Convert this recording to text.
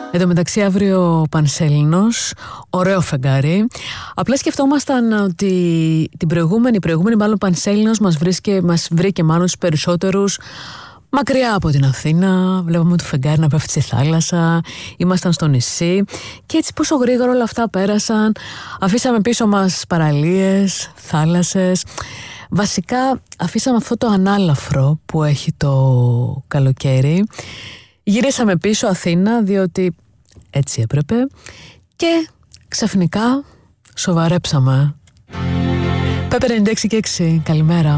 Εν τω μεταξύ αύριο Πανσέλινος, ωραίο φεγγάρι. Απλά σκεφτόμασταν ότι την προηγούμενη μάλλον Πανσέλινος μας βρήκε μάλλον τους περισσότερους μακριά από την Αθήνα. Βλέπαμε το φεγγάρι να πέφτει στη θάλασσα, ήμασταν στο νησί και έτσι πόσο γρήγορα όλα αυτά πέρασαν. Αφήσαμε πίσω μας παραλίες, θάλασσες. Βασικά αφήσαμε αυτό το ανάλαφρο που έχει το καλοκαίρι. Γυρίσαμε πίσω Αθήνα διότι έτσι έπρεπε και ξαφνικά σοβαρέψαμε. Πέπε 96 και 6, καλημέρα.